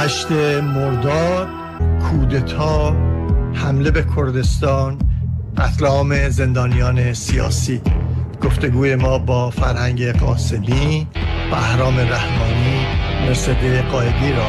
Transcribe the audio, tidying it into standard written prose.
8 مرداد، کودتا، حمله به کردستان، قتل عام زندانیان سیاسی. گفتگوی ما با فرهنگ قاسمی، بهرام رحمانی، مرسده قائدی را